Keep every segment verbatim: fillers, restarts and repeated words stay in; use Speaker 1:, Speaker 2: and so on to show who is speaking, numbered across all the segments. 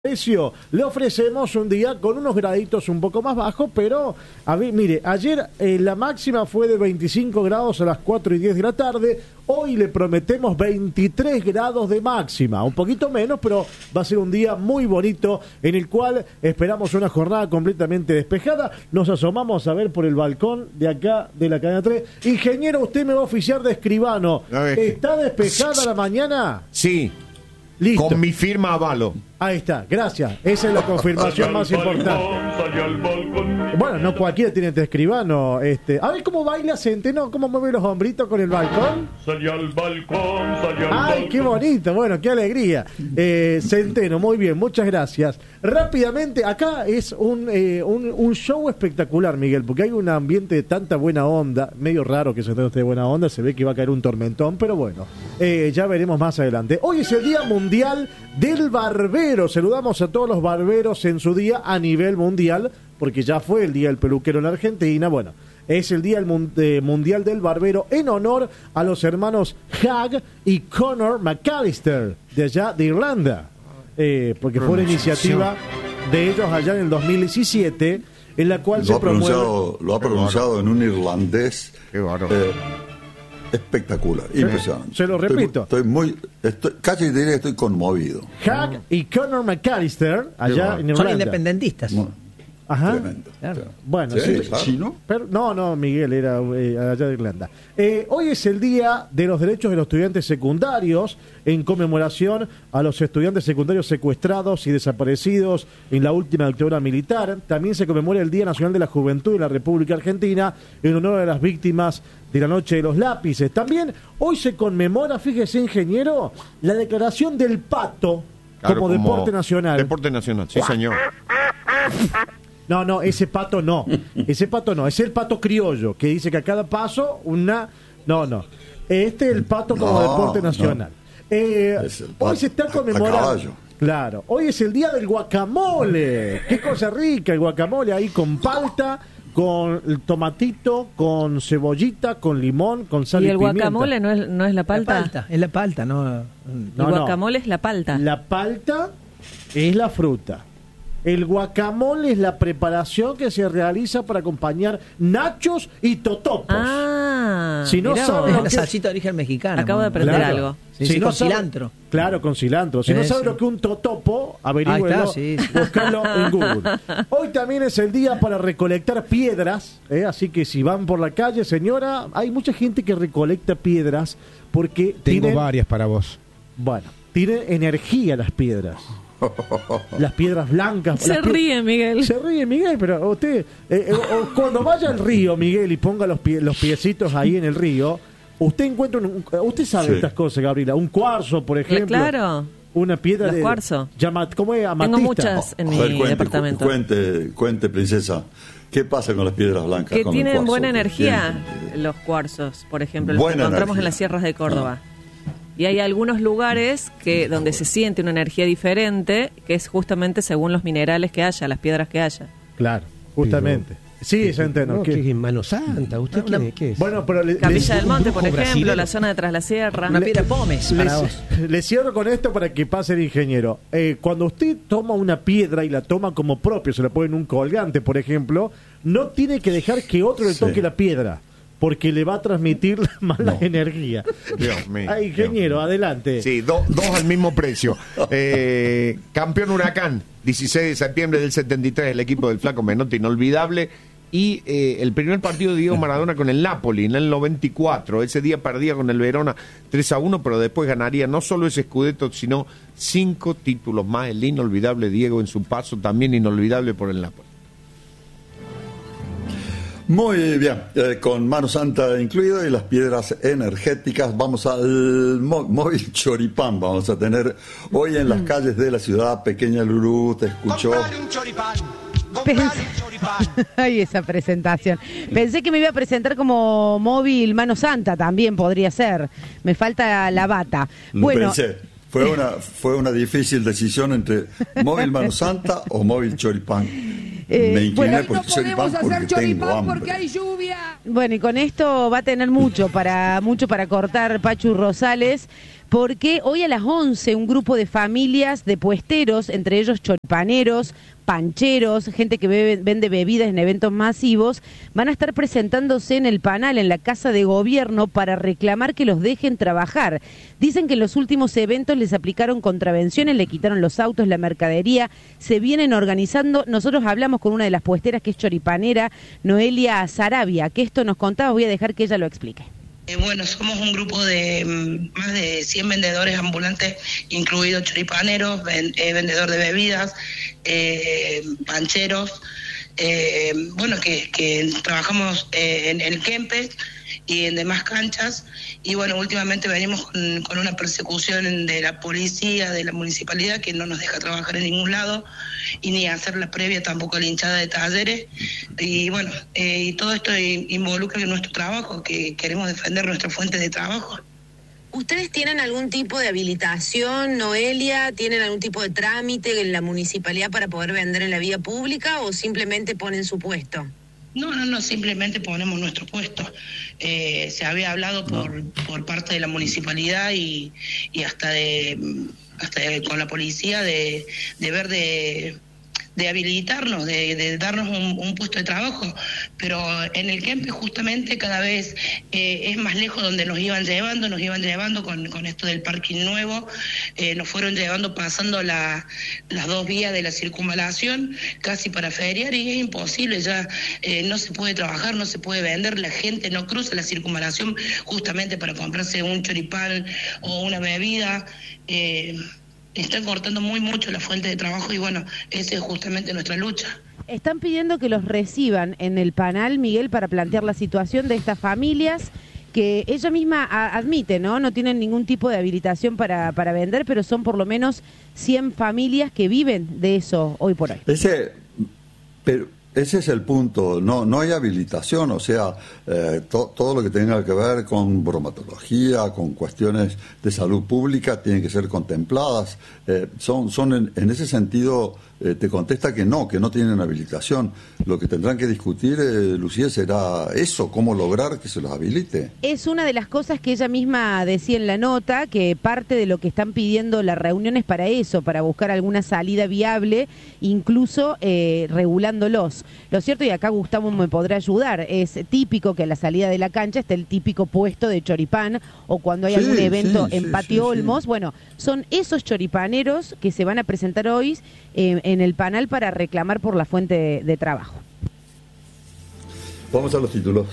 Speaker 1: Precio, le ofrecemos un día con unos graditos un poco más bajos, pero a ver, mire, ayer eh, la máxima fue de veinticinco grados a las cuatro y diez de la tarde, hoy le prometemos veintitrés grados de máxima, un poquito menos, pero va a ser un día muy bonito en el cual esperamos una jornada completamente despejada. Nos asomamos a ver por el balcón de acá de la cadena tres. Ingeniero, usted me va a oficiar de escribano. ¿Está despejada la mañana?
Speaker 2: Sí.
Speaker 1: Listo.
Speaker 2: Con mi firma avalo.
Speaker 1: Ahí está, gracias. Esa es la confirmación más importante. Bueno, no cualquiera tiene este escribano. Este. A ver cómo baila Centeno, cómo mueve los hombritos con el balcón.
Speaker 3: Salí al balcón, salí al
Speaker 1: Ay,
Speaker 3: balcón.
Speaker 1: qué bonito, bueno, qué alegría. Eh, Centeno, muy bien, muchas gracias. Rápidamente, acá es un, eh, un, un show espectacular, Miguel, porque hay un ambiente de tanta buena onda, medio raro que Centeno esté de buena onda, se ve que va a caer un tormentón, pero bueno, eh, ya veremos más adelante. Hoy es el Día Mundial del Barbero. Saludamos a todos los barberos en su día a nivel mundial, porque ya fue el Día del Peluquero en Argentina. Bueno, es el Día Mundial del Barbero en honor a los hermanos Hag y Conor McAllister, de allá de Irlanda, eh, porque fue una iniciativa de ellos allá en el dos mil diecisiete, en la cual
Speaker 4: lo
Speaker 1: se
Speaker 4: ha pronunciado,
Speaker 1: promueve...
Speaker 4: Lo ha pronunciado en un irlandés.
Speaker 2: Qué bárbaro.
Speaker 4: Eh, espectacular, impresionante.
Speaker 1: Se lo repito.
Speaker 4: Estoy, estoy muy, estoy, casi te diría que estoy conmovido.
Speaker 1: Hag y Conor McAllister, allá en Irlanda.
Speaker 5: Son independentistas.
Speaker 4: Muy,
Speaker 1: Ajá.
Speaker 4: Tremendo.
Speaker 5: Claro.
Speaker 4: Claro.
Speaker 1: Bueno,
Speaker 4: Sí,
Speaker 1: sí.
Speaker 4: claro.
Speaker 6: ¿Chino?
Speaker 1: Pero, no, no, Miguel, era eh, allá de Irlanda. Eh, hoy es el Día de los Derechos de los Estudiantes Secundarios, en conmemoración a los estudiantes secundarios secuestrados y desaparecidos en la última dictadura militar. También se conmemora el Día Nacional de la Juventud de la República Argentina, en honor a las víctimas de la Noche de los Lápices. También hoy se conmemora, fíjese, ingeniero, la declaración del pato
Speaker 2: Claro,
Speaker 1: como, deporte nacional.
Speaker 2: Deporte nacional, sí, señor.
Speaker 1: No, no, ese pato no. Ese pato no. Es el pato criollo, que dice que a cada paso una... No, no. Este es el pato como
Speaker 4: No,
Speaker 1: deporte
Speaker 4: no.
Speaker 1: nacional. Eh,
Speaker 4: Es el pato
Speaker 1: hoy se está
Speaker 4: a
Speaker 1: conmemorando...
Speaker 4: caballo.
Speaker 1: Claro. Hoy es el día del guacamole. Qué cosa rica el guacamole ahí con palta, con el tomatito, con cebollita, con limón, con sal y,
Speaker 7: ¿Y el
Speaker 1: pimienta.
Speaker 7: guacamole no es, no es la
Speaker 5: La
Speaker 7: palta?
Speaker 5: palta, es la palta, no.
Speaker 1: No,
Speaker 7: el
Speaker 1: no.
Speaker 7: guacamole es la palta.
Speaker 1: La palta es la fruta. El guacamole es la preparación que se realiza para acompañar nachos y totopos.
Speaker 7: Ah,
Speaker 1: Si no
Speaker 7: mirá
Speaker 1: sabe
Speaker 7: vos.
Speaker 5: Es
Speaker 1: lo
Speaker 5: la
Speaker 1: que-
Speaker 5: salsita de origen mexicano.
Speaker 7: Acabo de
Speaker 5: ¿no?
Speaker 7: aprender
Speaker 1: Claro.
Speaker 7: algo.
Speaker 5: Sí,
Speaker 1: Si
Speaker 5: sí,
Speaker 1: no
Speaker 5: con
Speaker 1: sabe-
Speaker 5: cilantro.
Speaker 1: Claro, con cilantro. Si no
Speaker 5: Sí,
Speaker 1: sabe
Speaker 5: sí.
Speaker 1: lo que es un totopo, averígüelo,
Speaker 5: Ahí está, sí.
Speaker 1: buscalo en Google. Hoy también es el día para recolectar piedras, ¿eh? Así que si van por la calle, señora, hay mucha gente que recolecta piedras porque
Speaker 6: Tengo
Speaker 1: tienen,
Speaker 6: varias para vos.
Speaker 1: bueno, tienen energía las piedras. Las piedras blancas.
Speaker 7: Se
Speaker 1: las pie-
Speaker 7: ríe, Miguel.
Speaker 1: Se ríe, Miguel, pero usted, eh, eh, o- o cuando vaya al río, Miguel, y ponga los, pie- los piecitos ahí en el río, usted encuentra, un, usted sabe
Speaker 4: Sí.
Speaker 1: estas cosas, Gabriela, un cuarzo, por ejemplo.
Speaker 7: Claro.
Speaker 1: Una piedra
Speaker 7: Los
Speaker 1: de...
Speaker 7: cuarzo.
Speaker 1: Llama, ¿cómo es? Amatista.
Speaker 7: Tengo muchas en
Speaker 4: A
Speaker 7: mi
Speaker 4: ver, cuente,
Speaker 7: departamento.
Speaker 4: Cuente, cuente, princesa. ¿Qué pasa con las piedras blancas?
Speaker 7: Que
Speaker 4: con el
Speaker 7: tienen
Speaker 4: cuarzo?
Speaker 7: buena energía
Speaker 4: Tienen-
Speaker 7: los cuarzos, por ejemplo, los que
Speaker 4: Buena
Speaker 7: encontramos en
Speaker 4: energía.
Speaker 7: las sierras de Córdoba. Y hay algunos lugares que donde se siente una energía diferente, que es justamente según los minerales que haya, las piedras que haya.
Speaker 1: Claro, justamente. Sí, Centeno.
Speaker 6: No,
Speaker 1: ¿qué?
Speaker 6: que es Mano Santa. ¿Usted
Speaker 5: Una-
Speaker 6: quién es? ¿Qué es?
Speaker 1: Bueno, pero le,
Speaker 7: Capilla
Speaker 1: le-
Speaker 7: del Monte, por
Speaker 6: brujo
Speaker 7: ejemplo,
Speaker 6: brasilero.
Speaker 7: la zona de Tras la Sierra.
Speaker 5: Una piedra pómez
Speaker 1: le,
Speaker 5: para vos.
Speaker 1: le cierro con esto para que pase el ingeniero. Eh, cuando usted toma una piedra y la toma como propio, se la pone en un colgante, por ejemplo, no tiene que dejar que otro le
Speaker 4: Sí.
Speaker 1: toque la piedra, porque le va a transmitir la mala energía.
Speaker 2: Dios mío.
Speaker 1: Ay, ingeniero,
Speaker 2: Dios mío.
Speaker 1: adelante.
Speaker 2: Sí, do- dos al mismo precio. Eh, campeón Huracán, dieciséis de septiembre del setenta y tres, el equipo del Flaco Menotti, inolvidable. Y eh, el primer partido de Diego Maradona con el Napoli en el noventa y cuatro. Ese día perdía con el Verona tres a uno, pero después ganaría no solo ese Scudetto, sino cinco títulos más. El inolvidable Diego en su paso, también inolvidable por el Napoli.
Speaker 4: Muy bien, eh, con Mano Santa incluido y las piedras energéticas, vamos al mo- móvil choripán. Vamos a tener hoy en las calles de la ciudad. Pequeña Lulú, te escuchó.
Speaker 8: Pensé- Ay, esa presentación. Pensé que me iba a presentar como móvil Mano Santa, también podría ser. Me falta la bata.
Speaker 4: Lo
Speaker 8: Bueno,
Speaker 4: pensé. Fue una, fue una difícil decisión entre móvil Mano Santa o móvil choripán.
Speaker 8: Eh,
Speaker 4: Me incliné
Speaker 8: bueno,
Speaker 4: por el choripán porque tengo hambre.
Speaker 8: bueno, y con esto va a tener mucho para mucho para cortar Pachu Rosales, porque hoy a las once un grupo de familias de puesteros, entre ellos choripaneros, pancheros, gente que bebe, vende bebidas en eventos masivos, van a estar presentándose en el Panal, en la Casa de Gobierno, para reclamar que los dejen trabajar. Dicen que en los últimos eventos les aplicaron contravenciones, le quitaron los autos, la mercadería, se vienen organizando. Nosotros hablamos con una de las puesteras que es choripanera, Noelia Sarabia, que esto nos contaba, voy a dejar que ella lo explique.
Speaker 6: Eh, bueno, somos un grupo de mm, más de cien vendedores ambulantes, incluidos choripaneros, ven, eh, vendedor de bebidas, eh, pancheros, eh, bueno, que, que trabajamos eh, en el Kempes y en demás canchas, y bueno, últimamente venimos con, con una persecución de la policía, de la municipalidad, que no nos deja trabajar en ningún lado, y ni hacer la previa tampoco a la hinchada de talleres, y bueno, eh, y todo esto involucra en nuestro trabajo, que queremos defender nuestra fuente de trabajo.
Speaker 9: ¿Ustedes tienen algún tipo de habilitación, Noelia? ¿Tienen algún tipo de trámite en la municipalidad para poder vender en la vía pública o simplemente ponen su puesto?
Speaker 6: No, no, no, simplemente ponemos nuestro puesto. Eh, se había hablado por, por parte de la municipalidad y, y hasta de hasta de, con la policía de, de ver de... de habilitarnos, de, de darnos un, un puesto de trabajo, pero en el Kempe justamente cada vez eh, es más lejos donde nos iban llevando, nos iban llevando con, con esto del parking nuevo, eh, nos fueron llevando pasando la, las dos vías de la circunvalación casi para feriar, y es imposible, ya eh, no se puede trabajar, no se puede vender, la gente no cruza la circunvalación justamente para comprarse un choripán o una bebida. eh, Están cortando muy mucho la fuente de trabajo y bueno, esa es justamente nuestra lucha.
Speaker 8: Están pidiendo que los reciban en el Panal, Miguel, para plantear la situación de estas familias que ella misma a, admite, ¿no? No tienen ningún tipo de habilitación para, para vender, pero son por lo menos cien familias que viven de eso hoy por hoy.
Speaker 4: Ese, pero ese es el punto, no, no hay habilitación, o sea, eh, to, todo lo que tenga que ver con bromatología, con cuestiones de salud pública, tienen que ser contempladas. Eh, son, son en, en ese sentido, eh, te contesta que no, que no tienen habilitación. Lo que tendrán que discutir, eh, Lucía, será eso, cómo lograr que se los habilite.
Speaker 8: Es una de las cosas que ella misma decía en la nota, que parte de lo que están pidiendo las reuniones para eso, para buscar alguna salida viable, incluso eh, regulándolos. Lo cierto, y acá Gustavo me podrá ayudar, es típico que a la salida de la cancha esté el típico puesto de choripán, o cuando hay sí, algún evento sí, en sí, Patio sí, Olmos. Sí. Bueno, son esos choripaneros que se van a presentar hoy eh, en el Panal para reclamar por la fuente de, de trabajo.
Speaker 4: Vamos a los títulos.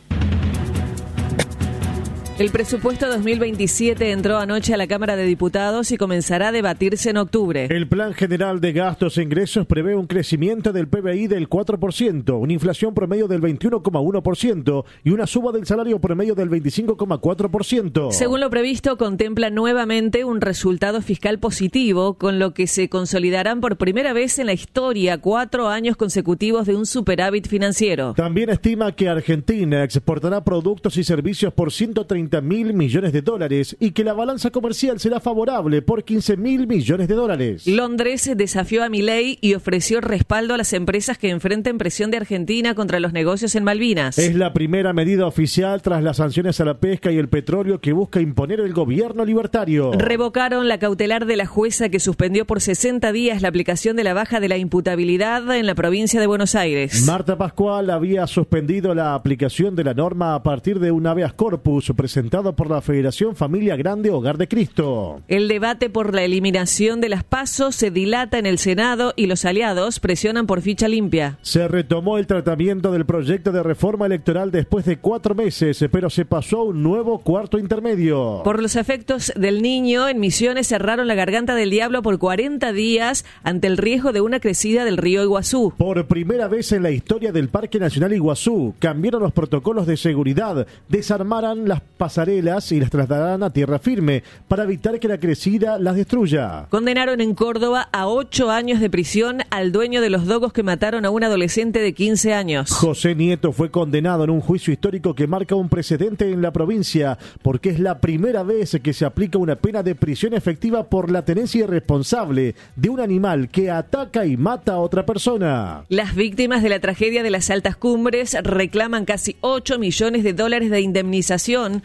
Speaker 7: El presupuesto dos mil veintisiete entró anoche a la Cámara de Diputados y comenzará a debatirse en octubre.
Speaker 1: El Plan General de Gastos e Ingresos prevé un crecimiento del P B I del cuatro por ciento, una inflación promedio del veintiuno coma uno por ciento y una suba del salario promedio del veinticinco coma cuatro por ciento.
Speaker 7: Según lo previsto, contempla nuevamente un resultado fiscal positivo, con lo que se consolidarán por primera vez en la historia cuatro años consecutivos de un superávit financiero.
Speaker 1: También estima que Argentina exportará productos y servicios por ciento treinta mil millones de dólares y que la balanza comercial será favorable por quince mil millones de dólares.
Speaker 7: Londres desafió a Milei y ofreció respaldo a las empresas que enfrenten presión de Argentina contra los negocios en Malvinas.
Speaker 1: Es la primera medida oficial tras las sanciones a la pesca y el petróleo que busca imponer el gobierno libertario.
Speaker 7: Revocaron la cautelar de la jueza que suspendió por sesenta días la aplicación de la baja de la imputabilidad en la provincia de Buenos Aires.
Speaker 1: Marta Pascual había suspendido la aplicación de la norma a partir de un habeas corpus presentado por la Federación Familia Grande Hogar de Cristo.
Speaker 7: El debate por la eliminación de las PASO se dilata en el Senado y los aliados presionan por ficha limpia.
Speaker 1: Se retomó el tratamiento del proyecto de reforma electoral después de cuatro meses, pero se pasó a un nuevo cuarto intermedio.
Speaker 7: Por los efectos del Niño, en Misiones cerraron la Garganta del Diablo por cuarenta días ante el riesgo de una crecida del río Iguazú.
Speaker 1: Por primera vez en la historia del Parque Nacional Iguazú, cambiaron los protocolos de seguridad, desarmarán las pasarelas y las trasladarán a tierra firme para evitar que la crecida las destruya.
Speaker 7: Condenaron en Córdoba a ocho años de prisión al dueño de los dogos que mataron a un adolescente de quince años.
Speaker 1: José Nieto fue condenado en un juicio histórico que marca un precedente en la provincia, porque es la primera vez que se aplica una pena de prisión efectiva por la tenencia irresponsable de un animal que ataca y mata a otra persona.
Speaker 7: Las víctimas de la tragedia de las Altas Cumbres reclaman casi ocho millones de dólares de indemnización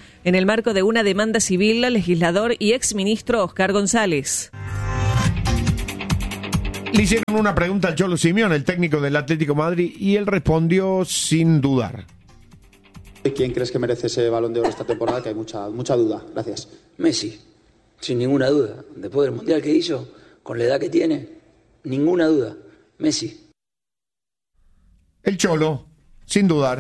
Speaker 7: en el marco de una demanda civil al legislador y exministro Oscar González.
Speaker 2: Le hicieron una pregunta al Cholo Simeone, el técnico del Atlético de Madrid, y él respondió sin dudar.
Speaker 10: ¿Quién crees que merece ese Balón de Oro esta temporada? Que hay mucha, mucha duda. Gracias.
Speaker 11: Messi, sin ninguna duda. Después del Mundial que hizo, con la edad que tiene, ninguna duda. Messi.
Speaker 2: El Cholo, sin dudar.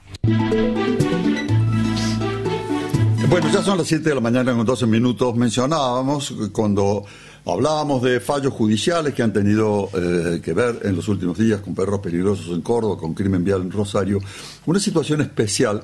Speaker 4: Bueno, ya son las siete de la mañana con doce minutos. Mencionábamos cuando hablábamos de fallos judiciales que han tenido eh, que ver en los últimos días con perros peligrosos en Córdoba, con crimen vial en Rosario. Una situación especial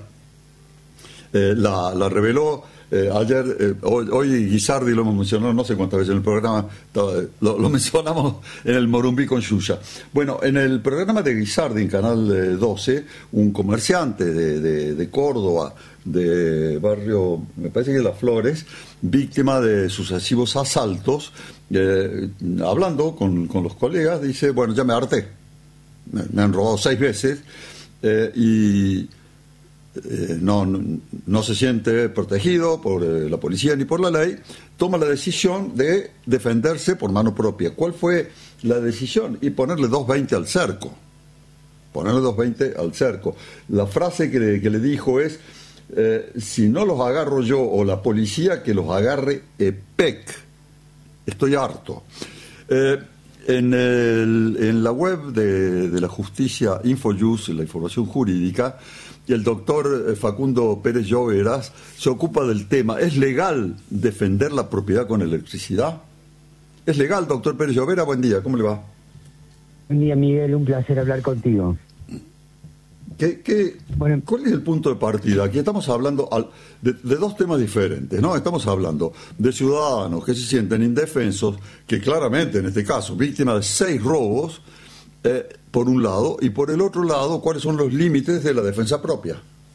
Speaker 4: eh, la, la reveló eh, ayer, eh, hoy, hoy Guisardi lo hemos mencionado no sé cuántas veces en el programa, lo, lo mencionamos en el Morumbí con Yuya. Bueno, en el programa de Guisardi en Canal eh, doce, un comerciante de, de, de Córdoba, de barrio, me parece que Las Flores, víctima de sucesivos asaltos, eh, hablando con, con los colegas, dice, bueno, ya me harté, me, me han robado seis veces eh, y eh, no, no, no se siente protegido por eh, la policía ni por la ley, toma la decisión de defenderse por mano propia. ¿Cuál fue la decisión? Y ponerle dos veinte al cerco, ponerle dos veinte al cerco. La frase que le, que le dijo es, Eh, si no los agarro yo o la policía, que los agarre E P E C. Estoy harto. Eh, en, el, en la web de, de la justicia InfoJust, la información jurídica, el doctor Facundo Pérez Lloveras se ocupa del tema. ¿Es legal defender la propiedad con electricidad? ¿Es legal, doctor Pérez Lloveras? Buen día, ¿cómo le va?
Speaker 12: Buen día, Miguel, un placer hablar contigo.
Speaker 4: ¿Qué, qué, bueno, ¿Cuál es el punto de partida? Aquí estamos hablando al, de, de dos temas diferentes, ¿no? Estamos hablando de ciudadanos que se sienten indefensos, que claramente, en este caso, víctimas de seis robos, eh, por un lado, y por el otro lado, ¿cuáles son los límites de la defensa propia?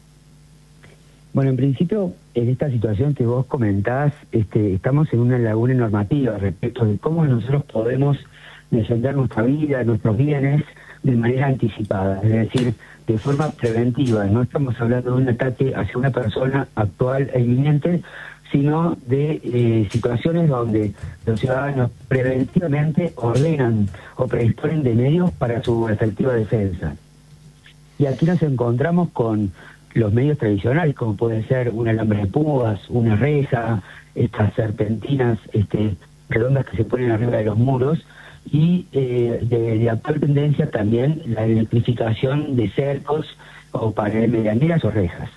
Speaker 12: Bueno, en principio, en esta situación que vos comentás, este, estamos en una laguna normativa respecto de cómo nosotros podemos defender nuestra vida, nuestros bienes, de manera anticipada, es decir, de forma preventiva. No estamos hablando de un ataque hacia una persona actual e inminente, sino de eh, situaciones donde los ciudadanos preventivamente ordenan o predisponen de medios para su efectiva defensa. Y aquí nos encontramos con los medios tradicionales, como pueden ser un alambre de púas, una reja, estas serpentinas este, redondas que se ponen arriba de los muros, y eh, de, de actual tendencia también la electrificación de cercos o paredes medianeras o rejas.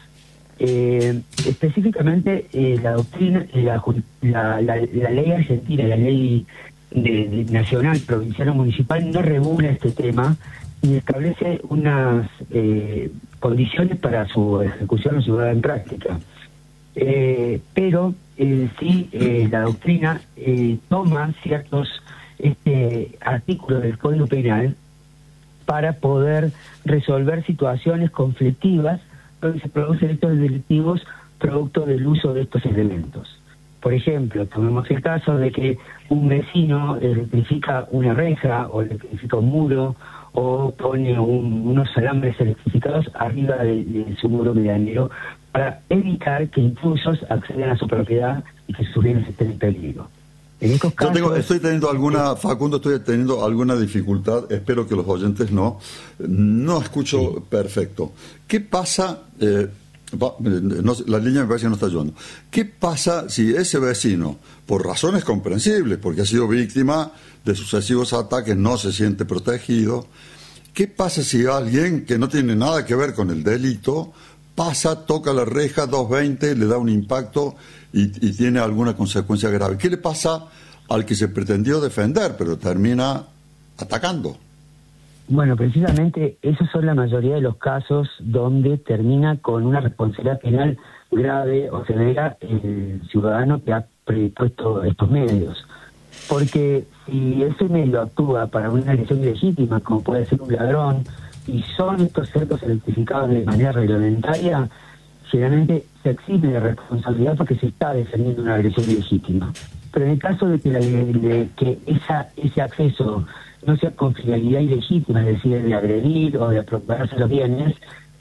Speaker 12: Eh, específicamente eh, la doctrina, la, la, la, la ley argentina, la ley de, de nacional, provincial o municipal no regula este tema y establece unas eh, condiciones para su ejecución o su dada en práctica. Eh, pero eh, sí eh, la doctrina eh, toma ciertos este artículo del Código Penal para poder resolver situaciones conflictivas donde se producen hechos delictivos producto del uso de estos elementos. Por ejemplo, tomemos el caso de que un vecino electrifica una reja o electrifica un muro o pone un, unos alambres electrificados arriba de, de su muro medianero para evitar que intrusos accedan a su propiedad y que sus bienes estén en peligro. En estos casos,
Speaker 4: Yo tengo, estoy teniendo alguna, Facundo, estoy teniendo alguna dificultad, espero que los oyentes no, no escucho sí. Perfecto. ¿Qué pasa, eh, va, no, la línea me parece que no está ayudando, qué pasa si ese vecino, por razones comprensibles, porque ha sido víctima de sucesivos ataques, no se siente protegido? ¿Qué pasa si alguien que no tiene nada que ver con el delito pasa, toca la reja doscientos veinte, le da un impacto y, y tiene alguna consecuencia grave? ¿Qué le pasa al que se pretendió defender pero termina atacando?
Speaker 12: Bueno, precisamente esos son la mayoría de los casos donde termina con una responsabilidad penal grave o severa el ciudadano que ha predispuesto estos medios. Porque si ese medio actúa para una agresión ilegítima, como puede ser un ladrón, y son estos cercos electrificados de manera reglamentaria, generalmente se exime de responsabilidad porque se está defendiendo una agresión ilegítima. Pero en el caso de que, la, de que esa, ese acceso no sea con finalidad ilegítima, es decir, de agredir o de apropiarse los bienes,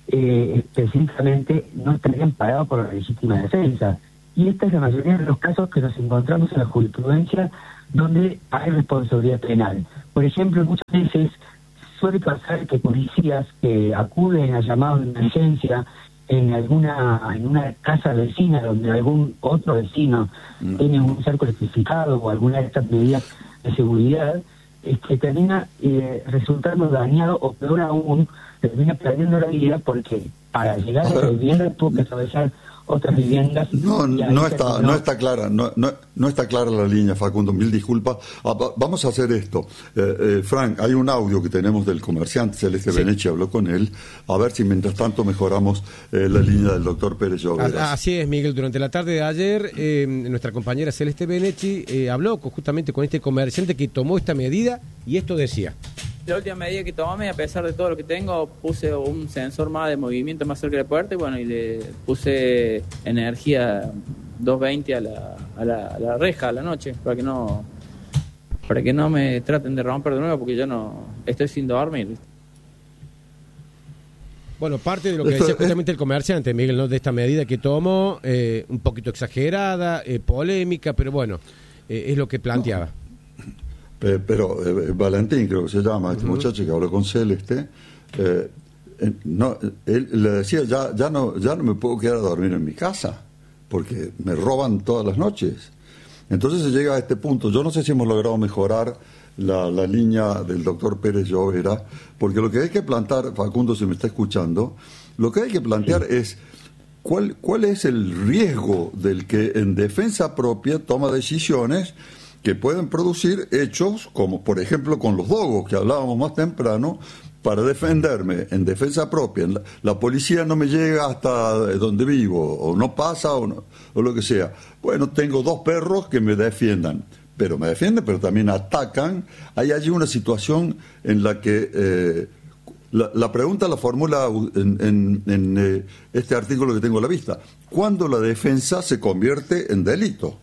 Speaker 12: eh, específicamente no estarían parados por la legítima defensa. Y esta es la mayoría de los casos que nos encontramos en la jurisprudencia donde hay responsabilidad penal. Por ejemplo, muchas veces suele pasar que policías que acuden a llamados de emergencia en alguna en una casa vecina donde algún otro vecino mm. tiene un cerco electrificado o alguna de estas medidas de seguridad, es que termina eh, resultando dañado o peor aún, termina perdiendo la vida porque para llegar a la vivienda tuvo que atravesar otras viviendas.
Speaker 4: No, no está, no está clara, no, no, no está clara la línea, Facundo, mil disculpas. Ah, va, vamos a hacer esto. Eh, eh, Frank, hay un audio que tenemos del comerciante Celeste sí. Benechi, habló con él, a ver si mientras tanto mejoramos eh, la línea del doctor Pérez Lloveras.
Speaker 13: Así es, Miguel, durante la tarde de ayer, eh, nuestra compañera Celeste Benechi eh, habló justamente con este comerciante que tomó esta medida y esto decía.
Speaker 14: La última medida que tomé, a pesar de todo lo que tengo, puse un sensor más de movimiento más cerca de la puerta y bueno, y le puse energía doscientos veinte a la, a la, a la reja a la noche, para que no para que no me traten de romper de nuevo, porque yo no estoy sin dormir.
Speaker 13: Bueno, parte de lo que decía justamente el comerciante, Miguel, ¿no? De esta medida que tomó, eh, un poquito exagerada, eh, polémica, pero bueno, eh, es lo que planteaba. No.
Speaker 4: Pero eh, Valentín, creo que se llama, este uh-huh. muchacho que habló con Celeste, eh, eh, no, él le decía, ya, ya, no, ya no me puedo quedar a dormir en mi casa, porque me roban todas las noches. Entonces se llega a este punto. Yo no sé si hemos logrado mejorar la, la línea del doctor Pérez Llovera, porque lo que hay que plantear, Facundo, si me está escuchando, lo que hay que plantear sí. es cuál, cuál es el riesgo del que en defensa propia toma decisiones que pueden producir hechos como, por ejemplo, con los dogos que hablábamos más temprano, para defenderme en defensa propia. La, la policía no me llega hasta donde vivo, o no pasa, o, no, o lo que sea. Bueno, tengo dos perros que me defiendan, pero me defienden, pero también atacan. Hay allí una situación en la que eh, la, la pregunta la formula en, en, en eh, este artículo que tengo a la vista. ¿Cuándo la defensa se convierte en delito?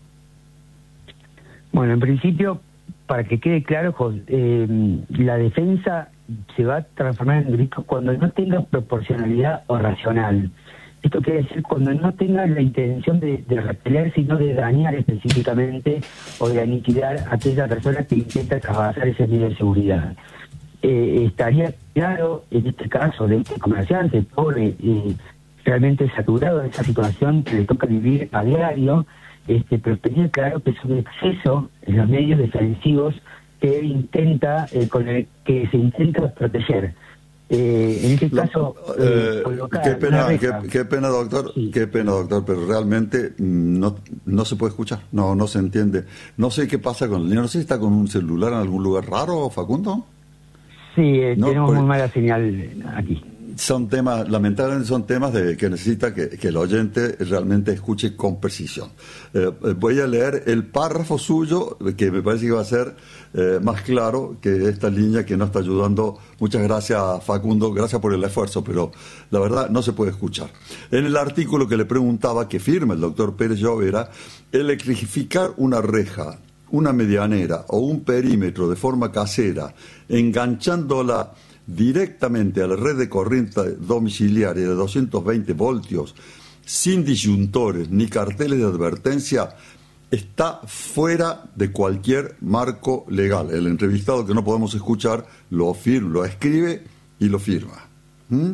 Speaker 12: Bueno, en principio, para que quede claro, eh, la defensa se va a transformar en delito cuando no tenga proporcionalidad o racional. Esto quiere decir cuando no tenga la intención de, de repeler, sino de dañar específicamente o de aniquilar a aquella persona que intenta trasvasar ese nivel de seguridad. Eh, estaría claro, en este caso, de este comerciante pobre, eh, realmente saturado de esa situación que le toca vivir a diario, Este, pero tenía claro que es un exceso en los medios defensivos que intenta eh, con el que se intenta proteger. Eh, en este caso,
Speaker 4: eh, qué pena, qué, qué pena, doctor, sí. qué pena, doctor, pero realmente no no se puede escuchar, no no se entiende. No sé qué pasa con el niño, no sé si está con un celular en algún lugar raro, Facundo.
Speaker 12: Sí, eh, no, tenemos pues, muy mala señal aquí.
Speaker 4: Son temas, lamentablemente son temas de que necesita que, que el oyente realmente escuche con precisión. Eh, voy a leer el párrafo suyo, que me parece que va a ser eh, más claro que esta línea que nos está ayudando. Muchas gracias, Facundo, gracias por el esfuerzo, pero la verdad no se puede escuchar. En el artículo que le preguntaba, que firma el doctor Pérez Llovera, electrificar una reja, una medianera o un perímetro de forma casera, enganchándola directamente a la red de corriente domiciliaria de doscientos veinte voltios, sin disyuntores ni carteles de advertencia, está fuera de cualquier marco legal. El entrevistado, que no podemos escuchar, lo firma, lo escribe y lo firma. ¿Mm?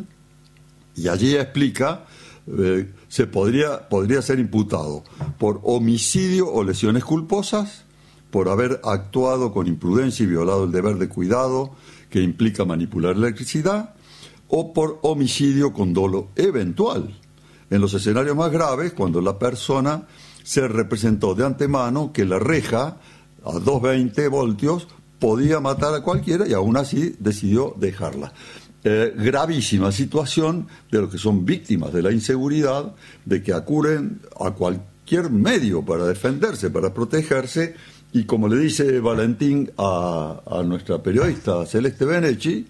Speaker 4: Y allí explica, eh, se podría, podría ser imputado por homicidio o lesiones culposas, por haber actuado con imprudencia y violado el deber de cuidado que implica manipular electricidad, o por homicidio con dolo eventual. En los escenarios más graves, cuando la persona se representó de antemano que la reja a doscientos veinte voltios podía matar a cualquiera y aún así decidió dejarla. Eh, gravísima situación de los que son víctimas de la inseguridad, de que acuden a cualquier medio para defenderse, para protegerse. Y como le dice Valentín a, a nuestra periodista Celeste Benechi,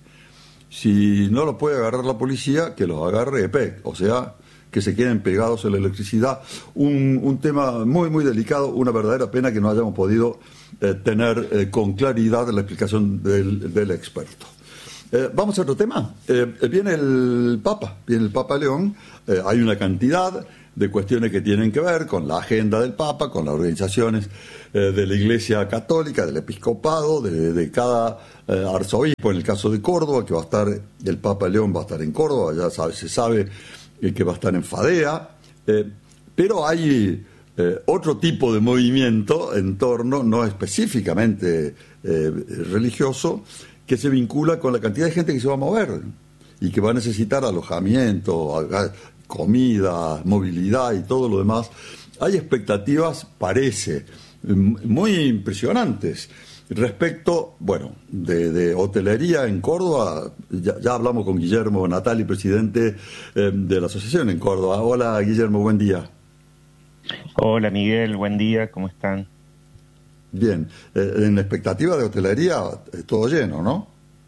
Speaker 4: si no los puede agarrar la policía, que los agarre E P E C, o sea, que se queden pegados a la electricidad. Un, un tema muy, muy delicado, una verdadera pena que no hayamos podido eh, tener eh, con claridad la explicación del, del experto. Eh, vamos a otro tema. Eh, viene el Papa, viene el Papa León. Eh, hay una cantidad de cuestiones que tienen que ver con la agenda del Papa, con las organizaciones eh, de la Iglesia Católica, del Episcopado, de, de cada eh, arzobispo. En el caso de Córdoba, que va a estar, el Papa León va a estar en Córdoba, ya sabe, se sabe eh, que va a estar en Fadea. Eh, pero hay eh, otro tipo de movimiento en torno, no específicamente eh, religioso, que se vincula con la cantidad de gente que se va a mover y que va a necesitar alojamiento, comida, movilidad y todo lo demás. Hay expectativas, parece, muy impresionantes respecto, bueno, de, de hotelería en Córdoba. Ya, ya hablamos con Guillermo Natali, presidente eh, de la asociación en Córdoba. Hola, Guillermo, buen día.
Speaker 15: Hola, Miguel, buen día, ¿cómo están?
Speaker 4: Bien, eh, en expectativa de hotelería, eh, todo lleno, ¿no?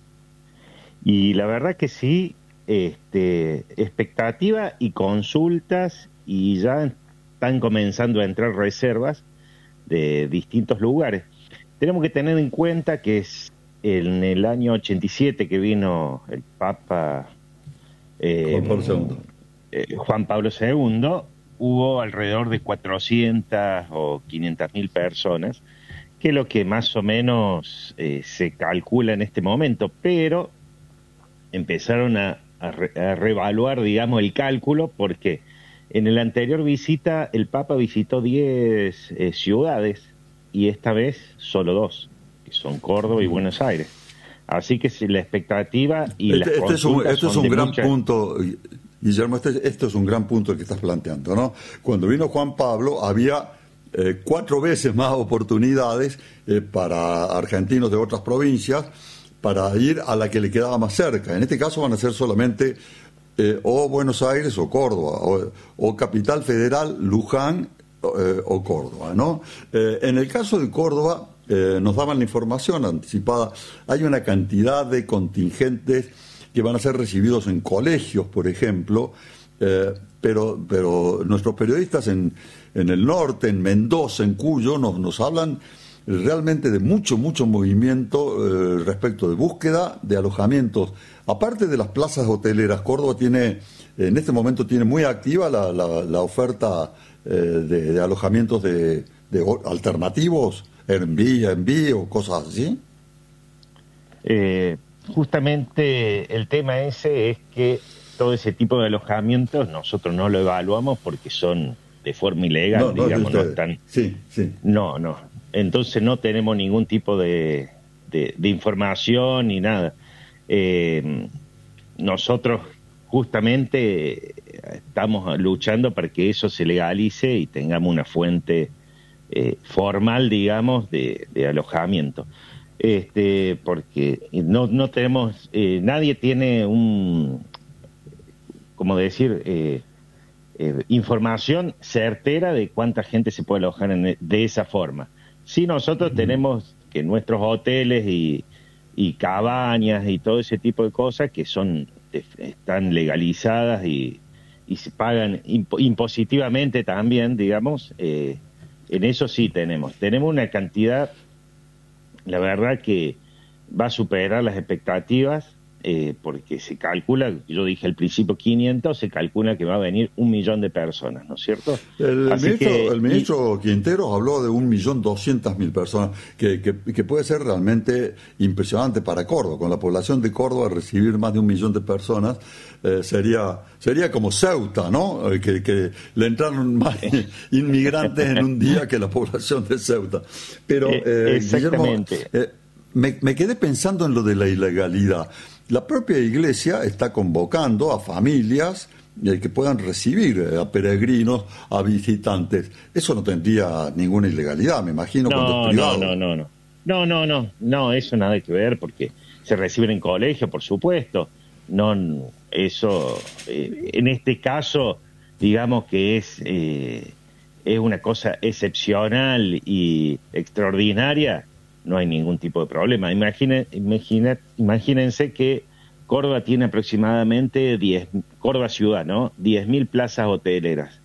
Speaker 15: Y la verdad que sí, este, expectativa y consultas, y ya están comenzando a entrar reservas de distintos lugares. Tenemos que tener en cuenta que es en el año ochenta y siete que vino el Papa eh,
Speaker 4: Juan Pablo segundo.
Speaker 15: Eh, Juan Pablo segundo, hubo alrededor de cuatrocientas o quinientas mil personas, que es lo que más o menos eh, se calcula en este momento, pero empezaron a, a, re, a reevaluar, digamos, el cálculo, porque en la anterior visita el Papa visitó diez eh, ciudades y esta vez solo dos, que son Córdoba y Buenos Aires. Así que si la expectativa y
Speaker 4: este,
Speaker 15: las
Speaker 4: este es un, Esto es un gran
Speaker 15: mucha...
Speaker 4: punto, Guillermo, este, esto es un gran punto el que estás planteando, ¿no? Cuando vino Juan Pablo había eh, cuatro veces más oportunidades eh, para argentinos de otras provincias para ir a la que le quedaba más cerca. En este caso van a ser solamente eh, o Buenos Aires o Córdoba, o, o Capital Federal, Luján eh, o Córdoba, ¿no? Eh, en el caso de Córdoba, eh, nos daban la información anticipada, hay una cantidad de contingentes que van a ser recibidos en colegios, por ejemplo, eh, pero, pero nuestros periodistas en, en el norte, en Mendoza, en Cuyo, nos, nos hablan realmente de mucho, mucho movimiento eh, respecto de búsqueda de alojamientos. Aparte de las plazas hoteleras, Córdoba tiene, en este momento tiene muy activa la, la, la oferta eh, de, de alojamientos de, de alternativos, Airbnb, Airbnb o cosas así.
Speaker 15: Eh, justamente el tema ese es que todo ese tipo de alojamientos nosotros no lo evaluamos porque son de forma ilegal,
Speaker 4: no, no,
Speaker 15: digamos, no
Speaker 4: usted.
Speaker 15: están...
Speaker 4: Sí, sí.
Speaker 15: No, no. Entonces no tenemos ningún tipo de, de, de información ni nada. Eh, nosotros justamente estamos luchando para que eso se legalice y tengamos una fuente eh, formal, digamos, de, de alojamiento. Este, porque no, no tenemos, eh, nadie tiene un, como decir, eh, eh, información certera de cuánta gente se puede alojar en, de esa forma. Sí, nosotros uh-huh. tenemos que nuestros hoteles y, y cabañas y todo ese tipo de cosas que son están legalizadas y, y se pagan imp- impositivamente también, digamos, eh, en eso sí tenemos. Tenemos una cantidad, la verdad que va a superar las expectativas, eh, porque se calcula, yo dije al principio quinientos, se calcula que va a venir un millón de personas, ¿no es cierto?
Speaker 4: El
Speaker 15: Así
Speaker 4: ministro,
Speaker 15: que,
Speaker 4: el ministro y... Quinteros habló de un millón doscientas mil personas, que, que, que puede ser realmente impresionante para Córdoba. Con la población de Córdoba, recibir más de un millón de personas eh, sería sería como Ceuta, ¿no? Eh, que, que le entraron más inmigrantes en un día que la población de Ceuta. Pero, eh, Guillermo, eh, me, me quedé pensando en lo de la ilegalidad. La propia Iglesia está convocando a familias eh, que puedan recibir eh, a peregrinos, a visitantes. Eso no tendría ninguna ilegalidad, me imagino,
Speaker 15: no,
Speaker 4: cuando es privado.
Speaker 15: No, no, no, no, no, no, no, eso nada que ver, porque se reciben en colegio, por supuesto. No, eso, eh, en este caso, digamos que es eh, es una cosa excepcional y extraordinaria. No hay ningún tipo de problema. Imagine, imagine, imagínense que Córdoba tiene aproximadamente diez, Córdoba ciudad, ¿no? diez mil plazas hoteleras.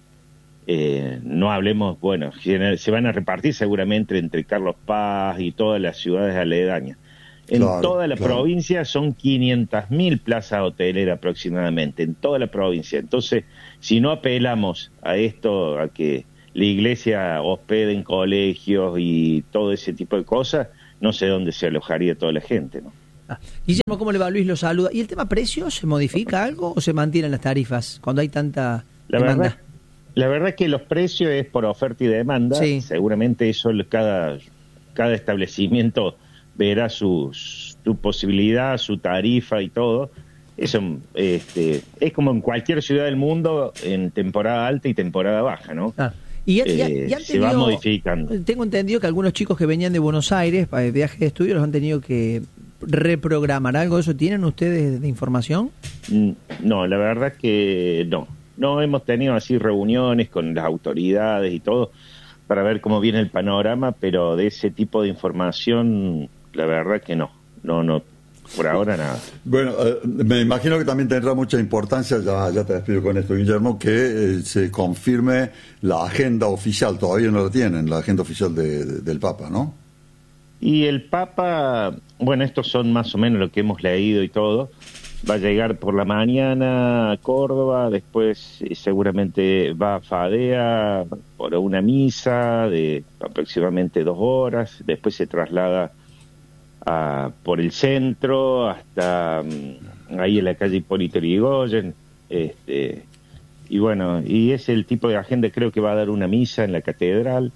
Speaker 15: Eh, no hablemos, bueno, se van a repartir seguramente entre Carlos Paz y todas las ciudades aledañas. En
Speaker 4: Claro,
Speaker 15: toda la
Speaker 4: claro.
Speaker 15: provincia son quinientas mil plazas hoteleras aproximadamente, en toda la provincia. Entonces, si no apelamos a esto, a que la iglesia hospede en colegios y todo ese tipo de cosas, no sé dónde se alojaría toda la gente, ¿no?
Speaker 5: Ah. Guillermo, ¿cómo le va? Luis lo saluda. ¿Y el tema precios se modifica algo o se mantienen las tarifas cuando hay tanta
Speaker 15: La
Speaker 5: demanda?
Speaker 15: verdad, la verdad que los precios es por oferta y demanda.
Speaker 5: Sí.
Speaker 15: Seguramente eso cada, cada establecimiento verá su, su posibilidad, su tarifa y todo. Eso este, es como en cualquier ciudad del mundo en temporada alta y temporada baja, ¿no?
Speaker 5: Ah. Y ya- ya-
Speaker 15: Eh,
Speaker 5: ya han
Speaker 15: se va
Speaker 5: tenido-
Speaker 15: modificando.
Speaker 5: Tengo entendido que algunos chicos que venían de Buenos Aires para el viaje de estudio los han tenido que reprogramar. ¿Algo de eso tienen ustedes de información?
Speaker 15: Mm, No, la verdad que no. No hemos tenido así reuniones con las autoridades y todo para ver cómo viene el panorama, pero de ese tipo de información, la verdad que no. No, no. Por ahora nada.
Speaker 4: Bueno, eh, me imagino que también tendrá mucha importancia, ya, ya te despido con esto, Guillermo, que eh, se confirme la agenda oficial. Todavía no la tienen, la agenda oficial de, de- del Papa, ¿no?
Speaker 15: Y el Papa, bueno, estos son más o menos lo que hemos leído y todo. Va a llegar por la mañana a Córdoba, después eh, seguramente va a Fadea por una misa de aproximadamente dos horas, después se traslada a, por el centro hasta mm, ahí en la calle Hipólito Yrigoyen, este, y bueno, y es el tipo de agenda. Creo que va a dar una misa en la catedral,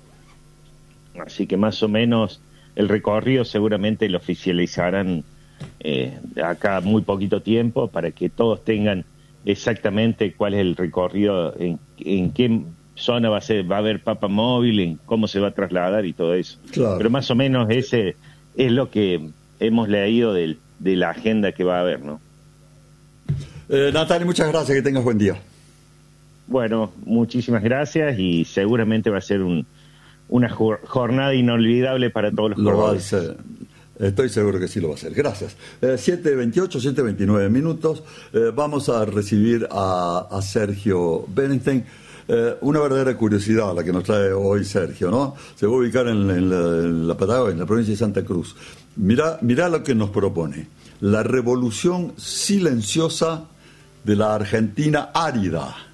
Speaker 15: así que más o menos el recorrido seguramente lo oficializarán eh, acá muy poquito tiempo para que todos tengan exactamente cuál es el recorrido, en, en qué zona va a ser, va a haber Papa móvil, en cómo se va a trasladar y todo eso.
Speaker 4: Claro.
Speaker 15: Pero más o menos ese es lo que hemos leído del, de la agenda que va a haber, ¿no?
Speaker 4: Eh, Natalia, muchas gracias, que tengas buen día.
Speaker 15: Bueno, muchísimas gracias y seguramente va a ser un, una jor- jornada inolvidable para todos los
Speaker 4: Lo va a
Speaker 15: cordobeses.
Speaker 4: hacer. Estoy seguro que sí lo va a hacer. Gracias. Eh, siete veintiocho, siete veintinueve minutos. Eh, vamos a recibir a, a Sergio Bernstein. Eh, una verdadera curiosidad la que nos trae hoy Sergio, ¿no? Se va a ubicar en, en la, en la Patagonia, en la provincia de Santa Cruz. Mirá, mirá lo que nos propone. La revolución silenciosa de la Argentina árida.